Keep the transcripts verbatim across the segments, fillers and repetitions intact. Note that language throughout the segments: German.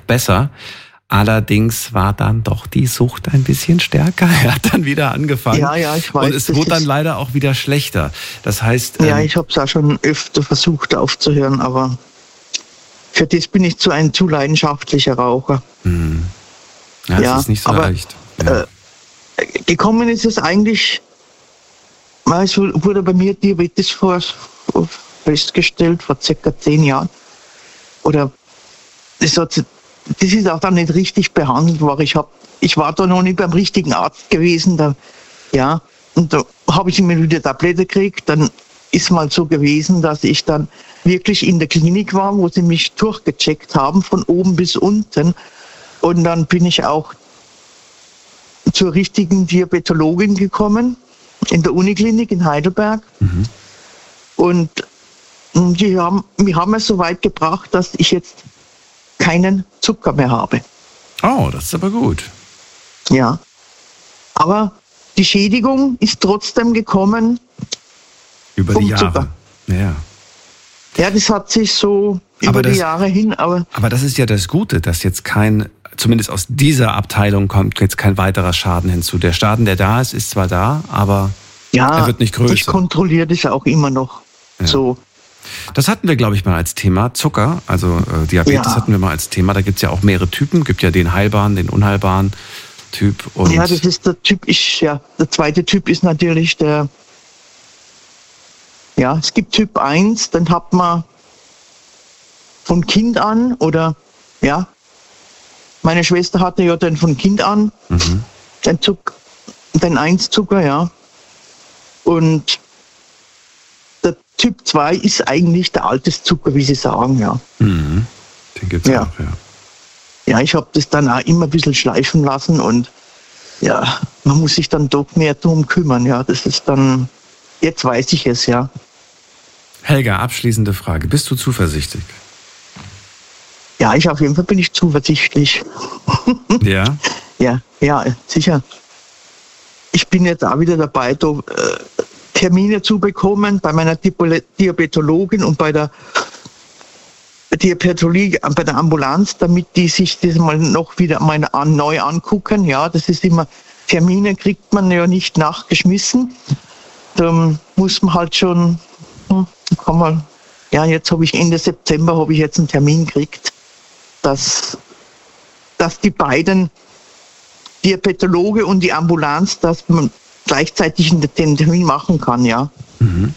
besser. Allerdings war dann doch die Sucht ein bisschen stärker. Er hat dann wieder angefangen. Ja, ja, ich weiß. Und es wurde dann leider auch wieder schlechter. Das heißt... Ja, ähm, ich habe es auch schon öfter versucht aufzuhören, aber für das bin ich zu ein zu leidenschaftlicher Raucher. Mh. Ja, ja, das ist nicht so aber, leicht. Ja. Äh, gekommen ist es eigentlich, es wurde bei mir Diabetes vor, festgestellt vor circa zehn Jahren. Oder das, hat, das ist auch dann nicht richtig behandelt worden. Ich, hab, ich war da noch nicht beim richtigen Arzt gewesen. Da, ja, und da habe ich immer wieder Tablette gekriegt. Dann ist mal so gewesen, dass ich dann wirklich in der Klinik war, wo sie mich durchgecheckt haben, von oben bis unten. Und dann bin ich auch zur richtigen Diabetologin gekommen, in der Uniklinik in Heidelberg. Mhm. Und die haben, wir haben es so weit gebracht, dass ich jetzt keinen Zucker mehr habe. Oh, das ist aber gut. Ja. Aber die Schädigung ist trotzdem gekommen über vom die Jahre. Zucker. Ja. Ja, das hat sich so aber über das, die Jahre hin, aber... Aber das ist ja das Gute, dass jetzt kein, zumindest aus dieser Abteilung kommt jetzt kein weiterer Schaden hinzu. Der Schaden, der da ist, ist zwar da, aber ja, er wird nicht größer. Ich kontrolliere das auch immer noch ja. so. Das hatten wir, glaube ich, mal als Thema. Zucker, also äh, Diabetes ja. hatten wir mal als Thema. Da gibt es ja auch mehrere Typen. Gibt ja den heilbaren, den unheilbaren Typ. Und ja, das ist der Typ, ich, ja, der zweite Typ ist natürlich der, ja, es gibt Typ eins, den hat man von Kind an oder, ja, meine Schwester hatte ja den von Kind an, mhm. den Zucker, den eins Zucker, ja. Und der Typ zwei ist eigentlich der Alterszucker, wie Sie sagen, ja. Mhm. Den gibt's ja. auch, ja. Ja, ich habe das dann auch immer ein bisschen schleifen lassen und ja, man muss sich dann doch mehr drum kümmern, ja. Das ist dann, jetzt weiß ich es, ja. Helga, abschließende Frage. Bist du zuversichtlich? Ja, ich auf jeden Fall bin ich zuversichtlich. Ja? Ja, ja, sicher. Ich bin jetzt auch wieder dabei, da, äh, Termine zu bekommen bei meiner Diabetologin und bei der Diabetologie, bei der Ambulanz, damit die sich das mal noch wieder mal an, neu angucken. Ja, das ist immer, Termine kriegt man ja nicht nachgeschmissen. Da muss man halt schon, hm, kann man, ja, jetzt habe ich Ende September habe ich jetzt einen Termin gekriegt, dass, dass die beiden, Diabetologe und die Ambulanz, dass man gleichzeitig den Termin machen kann, ja. Mhm.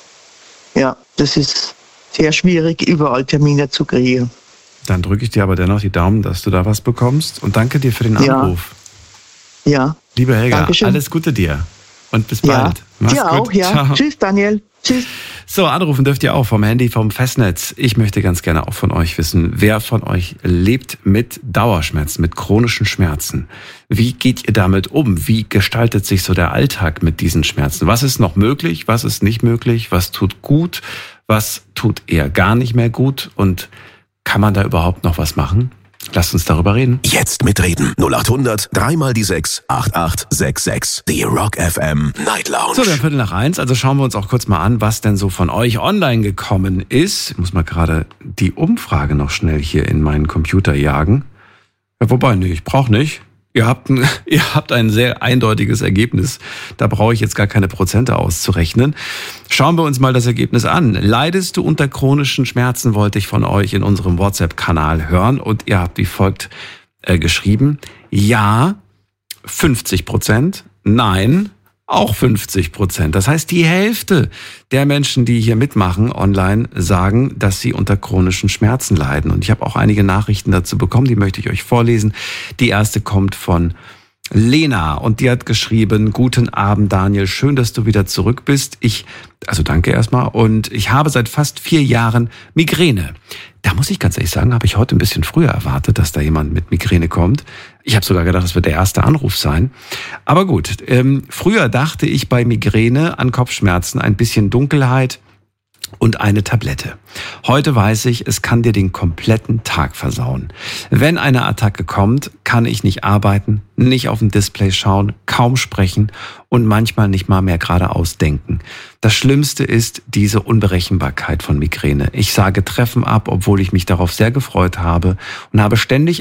Ja, das ist sehr schwierig, überall Termine zu kriegen. Dann drücke ich dir aber dennoch die Daumen, dass du da was bekommst und danke dir für den Anruf. Ja. ja. Liebe Helga, Dankeschön. Alles Gute dir und bis bald. Ja. Mach's dir gut. auch, ja. Ciao. Tschüss, Daniel. Tschüss. So, anrufen dürft ihr auch vom Handy, vom Festnetz. Ich möchte ganz gerne auch von euch wissen, wer von euch lebt mit Dauerschmerzen, mit chronischen Schmerzen? Wie geht ihr damit um? Wie gestaltet sich so der Alltag mit diesen Schmerzen? Was ist noch möglich? Was ist nicht möglich? Was tut gut? Was tut eher gar nicht mehr gut? Und kann man da überhaupt noch was machen? Lasst uns darüber reden. Jetzt mitreden. null acht hundert, dreimal die sechs, acht acht sechs sechs. Die Rock F M Night Lounge. So, dann Viertel nach eins. Also schauen wir uns auch kurz mal an, was denn so von euch online gekommen ist. Ich muss mal gerade die Umfrage noch schnell hier in meinen Computer jagen. Ja, wobei, nee, ich brauche nicht. Ihr habt, ein, ihr habt ein sehr eindeutiges Ergebnis. Da brauche ich jetzt gar keine Prozente auszurechnen. Schauen wir uns mal das Ergebnis an. Leidest du unter chronischen Schmerzen, wollte ich von euch in unserem WhatsApp-Kanal hören. Und ihr habt wie folgt äh, geschrieben. Ja, fünfzig Prozent. Nein, auch fünfzig Prozent. Das heißt, die Hälfte der Menschen, die hier mitmachen online, sagen, dass sie unter chronischen Schmerzen leiden. Und ich habe auch einige Nachrichten dazu bekommen, die möchte ich euch vorlesen. Die erste kommt von Lena und die hat geschrieben: Guten Abend, Daniel, schön, dass du wieder zurück bist. Ich, also danke erstmal. Und ich habe seit fast vier Jahren Migräne. Da muss ich ganz ehrlich sagen, habe ich heute ein bisschen früher erwartet, dass da jemand mit Migräne kommt. Ich habe sogar gedacht, das wird der erste Anruf sein. Aber gut, ähm, früher dachte ich bei Migräne an Kopfschmerzen, ein bisschen Dunkelheit und eine Tablette. Heute weiß ich, es kann dir den kompletten Tag versauen. Wenn eine Attacke kommt, kann ich nicht arbeiten, nicht auf dem Display schauen, kaum sprechen und manchmal nicht mal mehr geradeaus denken. Das Schlimmste ist diese Unberechenbarkeit von Migräne. Ich sage Treffen ab, obwohl ich mich darauf sehr gefreut habe und habe ständig